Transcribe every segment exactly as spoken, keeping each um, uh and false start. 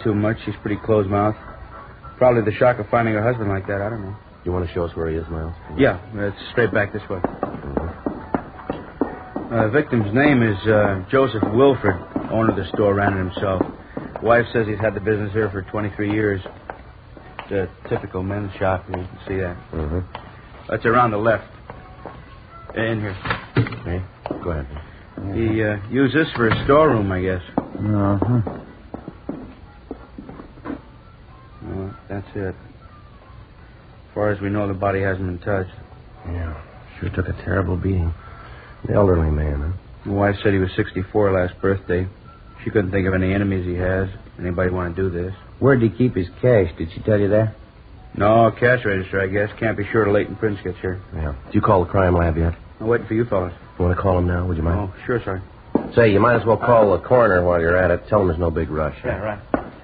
too much. She's pretty closed-mouthed. Probably the shock of finding her husband like that. I don't know. You want to show us where he is, Miles? Yeah, it's straight back this way. Mm-hmm. Uh, the victim's name is uh, Joseph Wilford. Owner of the store, ran it himself. Wife says he's had the business here for twenty-three years. It's a typical men's shop. You can see that. Mm-hmm. That's around the left. In here. Okay. Go ahead. He uh, used this for a storeroom, I guess. Uh-huh. Well, that's it. As far as we know, the body hasn't been touched. Yeah. Sure took a terrible beating. An elderly man, huh? The wife said he was sixty-four last birthday. She couldn't think of any enemies he has. Anybody want to do this? Where'd he keep his cash? Did she tell you that? No, cash register, I guess. Can't be sure till Leighton Prince gets here. Yeah. Did you call the crime lab yet? I'm waiting for you fellas. You want to call him now? Would you mind? Oh, sure, sorry. Say, you might as well call the coroner while you're at it. Tell him there's no big rush. Yeah, right.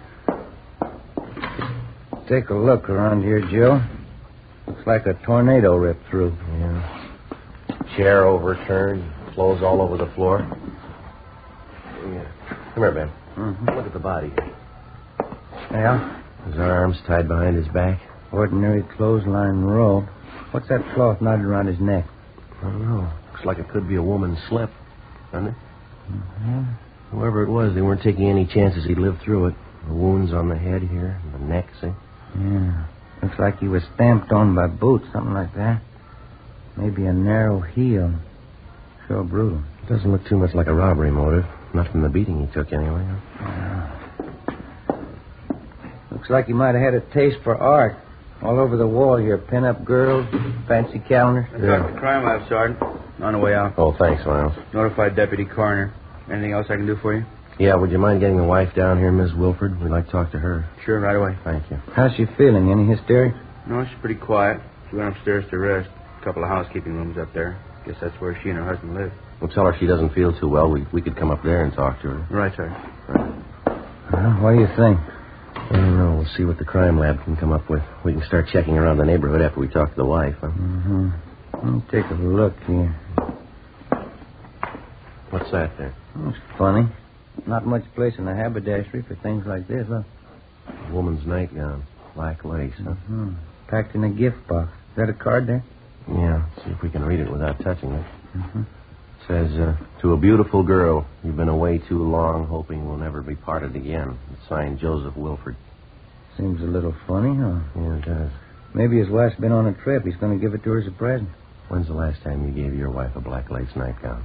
Take a look around here, Joe. Looks like a tornado ripped through. Yeah. Chair overturned. Clothes all over the floor. Yeah. Come here, Ben. Mm-hmm. Look at the body. Yeah? His arms tied behind his back. Ordinary clothesline rope. What's that cloth knotted around his neck? I don't know. Looks like it could be a woman's slip, doesn't it? Mm-hmm. Whoever it was, they weren't taking any chances he'd live through it. The wounds on the head here, and the neck, see? Yeah. Looks like he was stamped on by boots, something like that. Maybe a narrow heel. Sure brutal. It doesn't look too much like a robbery motive. Not from the beating he took, anyway. Yeah. Looks like he might have had a taste for art. All over the wall here. Pin-up girls, fancy calendars. I talked to the crime lab, Sergeant. On the way out. Oh, thanks, Miles. Notified Deputy Coroner. Anything else I can do for you? Yeah, would you mind getting the wife down here, Miss Wilford? We'd like to talk to her. Sure, right away. Thank you. How's she feeling? Any hysteria? No, she's pretty quiet. She went upstairs to rest. A couple of housekeeping rooms up there. Guess that's where she and her husband live. We'll tell her she doesn't feel too well. We we could come up there and talk to her. Right, sir. Right. Well, what do you think? I don't know. We'll see what the crime lab can come up with. We can start checking around the neighborhood after we talk to the wife, huh? Mm-hmm. Let me take a look here. What's that there? Oh, it's funny. Not much place in the haberdashery for things like this, huh? A woman's nightgown. Black lace, huh? Mm-hmm. Packed in a gift box. Is that a card there? Yeah. See if we can read it without touching it. Mm-hmm. It says, uh, to a beautiful girl, you've been away too long, hoping we'll never be parted again. It's signed Joseph Wilford. Seems a little funny, huh? Yeah, it does. Maybe his wife's been on a trip. He's going to give it to her as a present. When's the last time you gave your wife a black lace nightgown?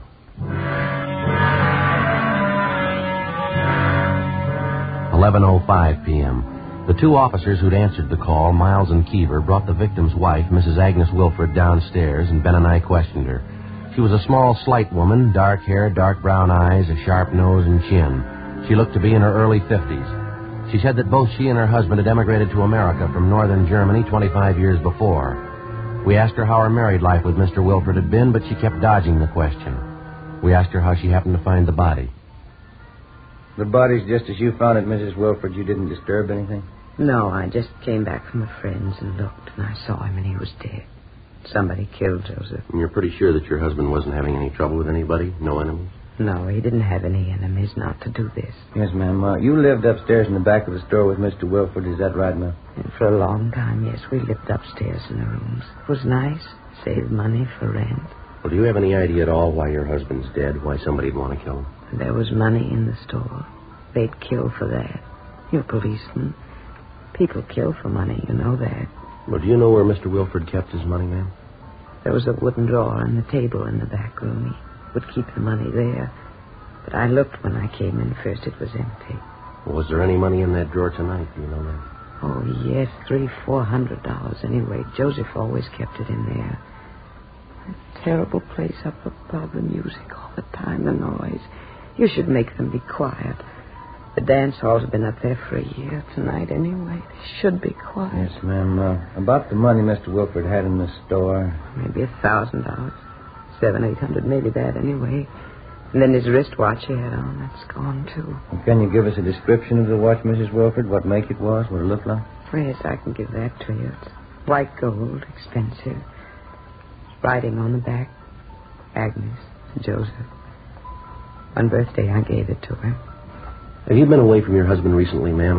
eleven oh five p.m. The two officers who'd answered the call, Miles and Keever, brought the victim's wife, Missus Agnes Wilford, downstairs, and Ben and I questioned her. She was a small, slight woman, dark hair, dark brown eyes, a sharp nose and chin. She looked to be in her early fifties. She said that both she and her husband had emigrated to America from northern Germany twenty-five years before. We asked her how her married life with Mister Wilford had been, but she kept dodging the question. We asked her how she happened to find the body. The body's just as you found it, Missus Wilford. You didn't disturb anything? No, I just came back from a friend's and looked, and I saw him, and he was dead. Somebody killed Joseph. And you're pretty sure that your husband wasn't having any trouble with anybody? No enemies? No, he didn't have any enemies not to do this. Yes, ma'am. Uh, you lived upstairs in the back of the store with Mister Wilford. Is that right, ma'am? And for a long time, yes, we lived upstairs in the rooms. It was nice. Saved money for rent. Well, do you have any idea at all why your husband's dead? Why somebody'd want to kill him? There was money in the store. They'd kill for that. You're a policeman. People kill for money, you know that. Well, do you know where Mister Wilford kept his money, ma'am? There was a wooden drawer on the table in the back room. He would keep the money there. But I looked when I came in first. It was empty. Well, was there any money in that drawer tonight? Do you know that? Oh, yes, three, four hundred dollars anyway. Joseph always kept it in there. A terrible place up above, the music all the time, the noise. You should make them be quiet. The dance hall's been up there for a year tonight anyway. They should be quiet. Yes, ma'am. Uh, about the money Mister Wilford had in the store. Maybe a thousand dollars. Seven, eight hundred, maybe that anyway. And then his wristwatch he had on, that's gone too. Well, can you give us a description of the watch, Missus Wilford? What make it was? What it looked like? Yes, I can give that to you. It's white gold, expensive. Writing on the back, Agnes, Joseph. On birthday, I gave it to her. Have you been away from your husband recently, ma'am?